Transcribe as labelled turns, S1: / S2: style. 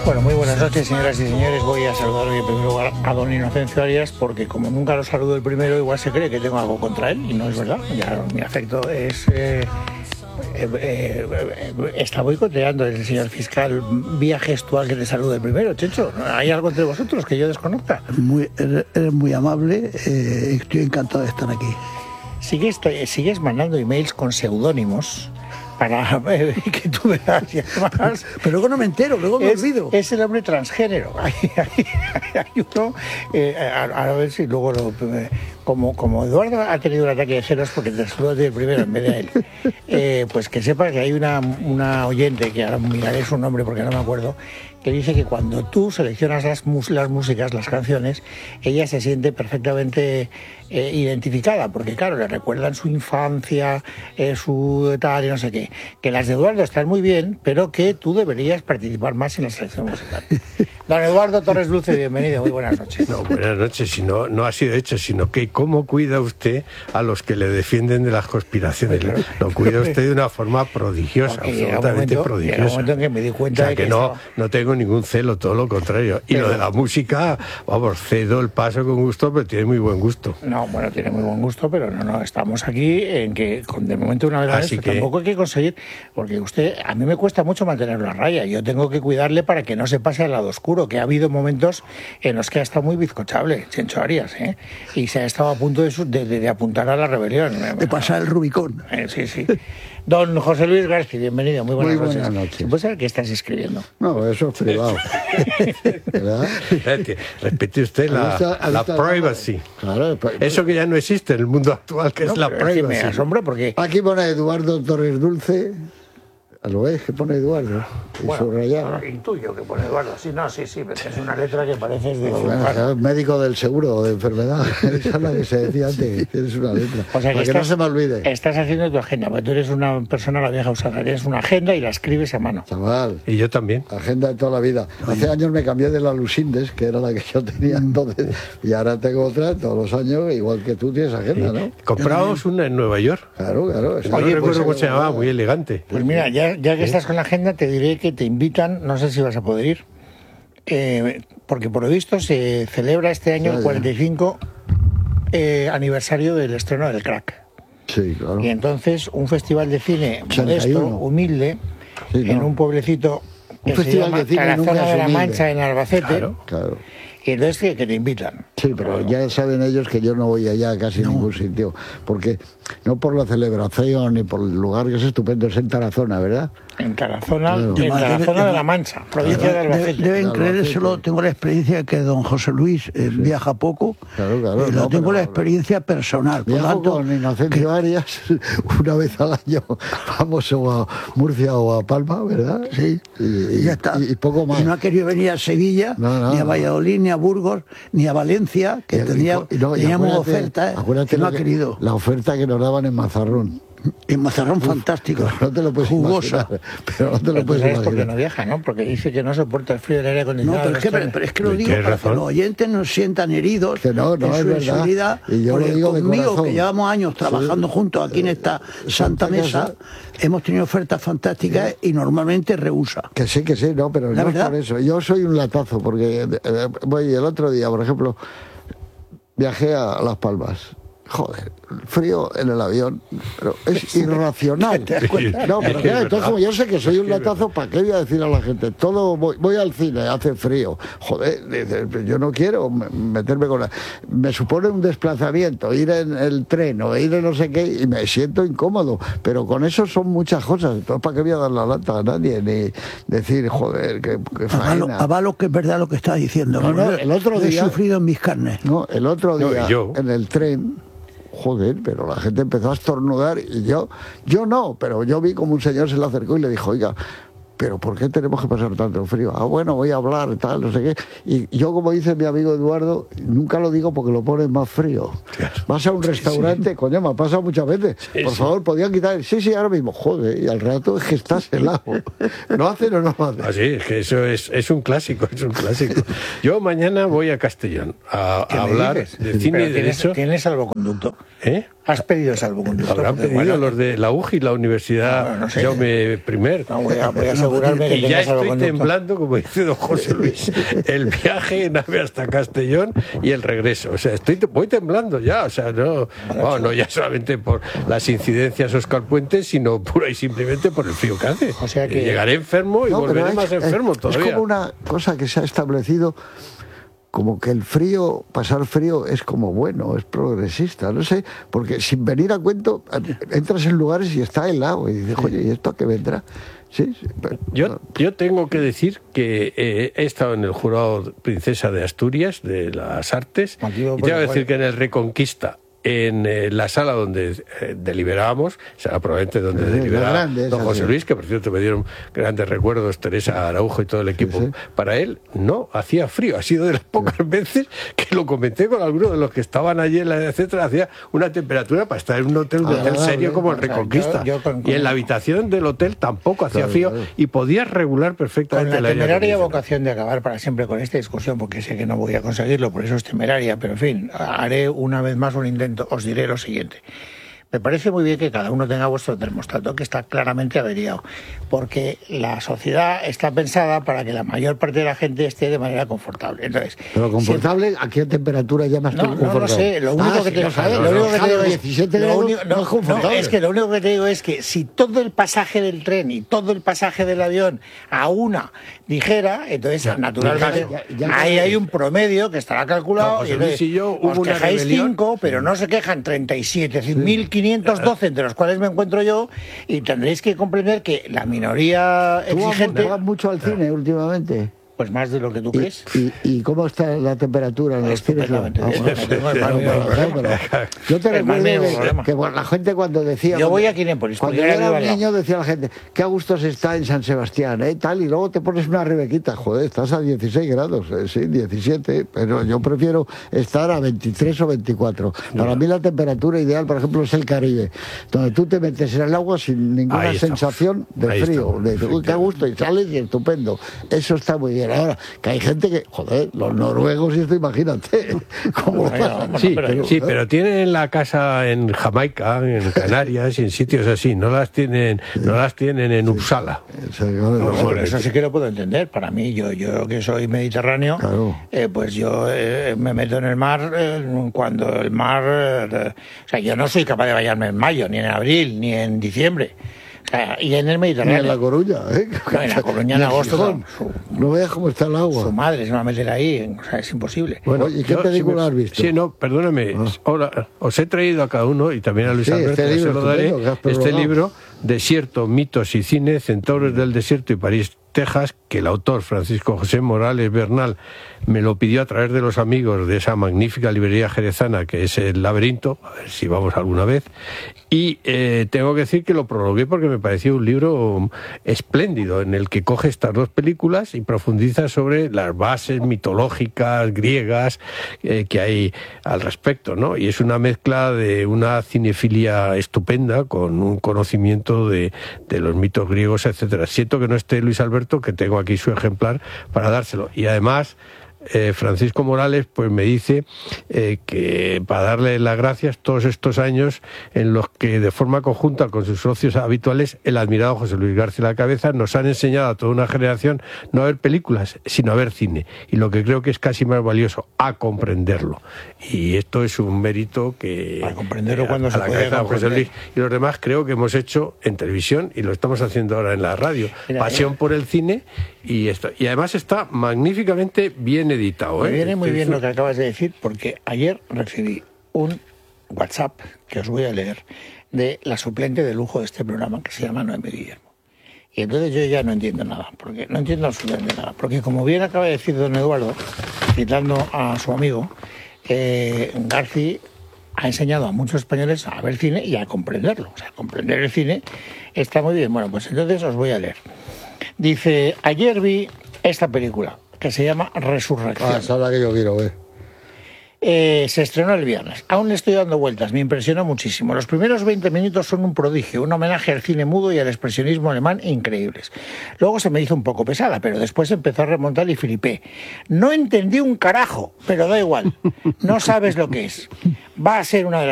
S1: Bueno, muy buenas noches, señoras y señores. Voy a saludar en primer lugar a don Inocencio Arias, porque como nunca lo saludo el primero, igual se cree que tengo algo contra él, y no es verdad. Ya mi afecto es... está boicoteando el señor fiscal vía gestual que te salude el primero, Checho. ¿Hay algo entre vosotros que yo desconozca?
S2: Eres muy amable, estoy encantado de estar aquí.
S1: Sigues mandando emails con seudónimos para que tú veas y además...
S2: Pero luego no me entero, luego me olvido.
S1: Es el hombre transgénero. Hay uno... a ver si luego lo... Como Eduardo ha tenido un ataque de celos porque te saludo el primero en vez de él, pues que sepas que hay una oyente, que ahora miraré su nombre porque no me acuerdo, que dice que cuando tú seleccionas las músicas, las canciones, ella se siente perfectamente identificada, porque claro, le recuerdan su infancia, su tal y no sé qué. Que las de Eduardo están muy bien, pero que tú deberías participar más en la selección musical. Don Eduardo Torres Dulce, bienvenido, muy buenas noches.
S3: No, buenas noches, si no ha sido hecho, sino que cómo cuida usted a los que le defienden de las conspiraciones. Lo cuida usted de una forma prodigiosa, absolutamente prodigiosa.
S1: Llega un momento en que me di cuenta de
S3: que no tengo ningún celo, todo lo contrario. Y lo de la música, vamos, cedo el paso con gusto, pero tiene muy buen gusto.
S1: No, bueno, tiene muy buen gusto, pero no, estamos aquí en que, de momento, una vez más, tampoco hay que conseguir, porque a mí me cuesta mucho mantenerlo a raya. Yo tengo que cuidarle para que no se pase al lado oscuro, que ha habido momentos en los que ha estado muy bizcochable, Chencho Arias, y se ha estado a punto de apuntar a la rebelión.
S2: De pasar el Rubicón.
S1: Sí. Don José Luis García, bienvenido, muy buenas
S2: noches.
S1: ¿Puedes saber qué estás escribiendo?
S2: No, eso es privado.
S3: ¿Verdad? Respete usted la privacy. Claro, eso que ya no existe en el mundo actual, que es la privacy.
S1: Es que me asombra porque...
S2: Aquí pone Eduardo Torres Dulce. ¿Lo ves que pone Eduardo?
S1: Bueno, intuyo que pone Eduardo. Sí, pero es una letra que parece de...
S2: Bueno, médico del seguro de enfermedad. Esa es la que se decía antes. Es una letra.
S1: O sea,
S2: para que no se me olvide.
S1: Estás haciendo tu agenda, porque tú eres una persona a la vieja usada. Eres una agenda y la escribes a mano.
S2: Chaval.
S3: Y yo también.
S2: Agenda de toda la vida. Hace años me cambié de la Lucindes, que era la que yo tenía entonces, y ahora tengo otra todos los años, igual que tú tienes agenda, ¿no?
S3: Compramos una en Nueva York.
S2: Claro.
S3: No recuerdo cómo se llamaba, muy elegante.
S1: Pues mira, ya que estás con la agenda, te diré que te invitan, no sé si vas a poder ir, porque por lo visto se celebra este año el 45 aniversario del estreno del Crack.
S2: Sí, claro.
S1: Y entonces un festival de cine
S2: 81.
S1: modesto, humilde, en un pueblecito que se llama Tarazona de la Mancha, en Albacete.
S2: Claro.
S1: Y entonces que te invitan.
S2: Sí, pero ya saben ellos que yo no voy allá casi a ningún sitio, porque no por la celebración ni por el lugar, que es estupendo, es en Tarazona, ¿verdad?
S1: En Tarazona, Tarazona de la Mancha, provincia de Albacete.
S2: Deben creérselo, tengo la experiencia que don José Luis viaja poco. Claro. Tengo la experiencia personal. Por tanto, con Inocencio Arias una vez al año vamos o a Murcia o a Palma, ¿verdad? Sí. Y ya está. Y poco más. Y no ha querido venir a Sevilla, ni a Valladolid, ni a Burgos, ni a Valencia, que teníamos ofertas, que no ha querido. La oferta que nos daban en Mazarrón. En Mazarrón fantástico. No te lo puedes jugosa.
S1: Pero no te lo puedes imaginar. Porque no viaja, ¿no? Porque dice que no soporta el frío del aire acondicionado. No, pero es que lo digo para que los oyentes no se sientan heridos. Que no es verdad. Y yo lo digo conmigo, que llevamos años trabajando juntos aquí en esta santa mesa, hemos tenido ofertas fantásticas y normalmente rehúsa. Que sí, no, pero no es por eso. Yo soy un latazo, porque voy el otro día, por ejemplo, viajé a Las Palmas. Joder, frío en el avión, pero es irracional. ¿Te das cuenta? No, pero entonces como yo sé que soy un latazo, ¿para qué voy a decir a la gente? Todo voy al cine, hace frío. Joder, yo no quiero meterme con me supone un desplazamiento, ir en el tren o ir en no sé qué, y me siento incómodo. Pero con eso son muchas cosas. Entonces, ¿para qué voy a dar la lata a nadie? Ni decir, joder, que faena. Avalo que es verdad lo que estás diciendo. No, el otro día he sufrido en mis carnes. No, el otro día en el tren. Joder, pero la gente empezó a estornudar y yo no, pero yo vi como un señor se le acercó y le dijo, oiga, pero ¿por qué tenemos que pasar tanto frío? Bueno, voy a hablar, tal, no sé qué. Y yo, como dice mi amigo Eduardo, nunca lo digo porque lo ponen más frío. Claro. Vas a un restaurante, coño, me ha pasado muchas veces. Por favor, podían quitar. Sí, ahora mismo. Joder, y al rato es que estás helado. ¿No hacen o no hacen?
S3: Así es que eso es un clásico, Yo mañana voy a Castellón a hablar de cine y derecho.
S1: ¿Tienes salvoconducto? ¿Has pedido salvoconducto?
S3: Habrán pedido los de la UJI, la Universidad Jaume I.
S1: No, voy a asegurarme que
S3: y ya estoy temblando, como dice don José Luis, el viaje en AVE hasta Castellón y el regreso. O sea, voy temblando ya. O sea, no ya solamente por las incidencias Óscar Puente, sino pura y simplemente por el frío que hace.
S1: O sea que
S3: llegaré enfermo y volveré más enfermo todavía.
S2: Es como una cosa que se ha establecido, como que el frío, pasar frío es como bueno, es progresista, no sé, porque sin venir a cuento entras en lugares y está helado y dices, oye, ¿y esto a qué vendrá? Sí,
S3: yo tengo que decir que he estado en el jurado Princesa de Asturias de las Artes y tengo que decir que en el Reconquista, en la sala donde deliberábamos, o sea, probablemente donde deliberaba don José Luis, que por cierto me dieron grandes recuerdos, Teresa Araujo y todo el equipo, para él no hacía frío. Ha sido de las pocas veces que lo comenté con algunos de los que estaban allí, etcétera, hacía una temperatura para estar en un hotel serio como el Reconquista. Y en la habitación del hotel tampoco hacía frío y podías regular perfectamente
S1: la temeraria vocación de acabar para siempre con esta discusión, porque sé que no voy a conseguirlo, por eso es temeraria, pero en fin, haré una vez más un intento. Os diré lo siguiente. Me parece muy bien que cada uno tenga vuestro termostato, que está claramente averiado, porque la sociedad está pensada para que la mayor parte de la gente esté de manera confortable. Entonces,
S2: pero confortable, ¿a qué temperatura llamas tú confortable?
S1: No lo sé, lo único que te digo es que lo único que te digo es que si todo el pasaje del tren y todo el pasaje del avión a una dijera, entonces naturalmente ahí hay un promedio que estará calculado, y entonces os quejáis 5, pero no se quejan 37.512, entre los cuales me encuentro yo, y tendréis que comprender que la minoría exigente...
S2: ¿Tú vas mucho al cine últimamente?
S1: Pues más de lo que tú crees.
S2: ¿Y cómo está la temperatura en los cines? Yo te recuerdo que la gente cuando decía...
S1: Yo voy a Kinépolis.
S2: Cuando yo era un niño decía la gente, qué a gusto se está en San Sebastián, tal, y luego te pones una rebequita, joder, estás a 16 grados, sí, 17, pero yo prefiero estar a 23 o 24. Para mí la temperatura ideal, por ejemplo, es el Caribe, donde tú te metes en el agua sin ninguna sensación de frío, de qué a gusto, y sales y estupendo. Eso está muy bien. Ahora, que hay gente que, joder, los noruegos, esto imagínate cómo
S3: pero tienen la casa en Jamaica, en Canarias y en sitios así, no las tienen en Uppsala.
S1: Eso sí que lo puedo entender. Para mí, yo que soy mediterráneo, pues yo me meto en el mar cuando el mar... o sea, yo no soy capaz de bañarme en mayo, ni en abril, ni en diciembre. Y en el Mediterráneo.
S2: En La Coruña,
S1: No, en La Coruña en agosto.
S2: No veas cómo está el agua.
S1: Su madre se va a meter ahí, o sea, es imposible.
S2: Bueno, ¿y qué película has visto?
S3: Sí, no, perdóname. Ahora, os he traído a cada uno, y también a Luis Alberto, se lo daré, este libro, Desierto, mitos y cine, Centauros del desierto y París, Texas, que el autor Francisco José Morales Bernal me lo pidió a través de los amigos de esa magnífica librería jerezana que es El Laberinto, a ver si vamos alguna vez, y tengo que decir que lo prologué porque me pareció un libro espléndido en el que coge estas dos películas y profundiza sobre las bases mitológicas griegas que hay al respecto, ¿no? Y es una mezcla de una cinefilia estupenda con un conocimiento de los mitos griegos, etcétera. Siento que no esté Luis Alberto, que tengo aquí su ejemplar para dárselo, y además Francisco Morales pues me dice que para darle las gracias todos estos años en los que de forma conjunta con sus socios habituales el admirado José Luis García La Cabeza nos han enseñado a toda una generación no a ver películas sino a ver cine, y lo que creo que es casi más valioso, a comprenderlo, y esto es un mérito que
S1: a comprenderlo cuando se puede
S3: José Luis y los demás creo que hemos hecho en televisión y lo estamos haciendo ahora en la radio. Pasión por el cine, y esto, y además está magníficamente bien editado.
S1: Me viene muy bien lo que acabas de decir, porque ayer recibí un WhatsApp que os voy a leer de la suplente de lujo de este programa, que se llama Noemí Guillermo. Y entonces yo ya no entiendo nada, porque no entiendo absolutamente nada, porque como bien acaba de decir don Eduardo, citando a su amigo, García ha enseñado a muchos españoles a ver cine y a comprenderlo. O sea, comprender el cine está muy bien. Bueno, pues entonces os voy a leer. Dice, ayer vi esta película, que se llama Resurrección.
S2: Esa es la que yo quiero ver.
S1: Se estrenó el viernes. Aún le estoy dando vueltas, me impresionó muchísimo. Los primeros 20 minutos son un prodigio, un homenaje al cine mudo y al expresionismo alemán increíbles. Luego se me hizo un poco pesada, pero después empezó a remontar y flipé. No entendí un carajo, pero da igual. No sabes lo que es. Va a ser una de las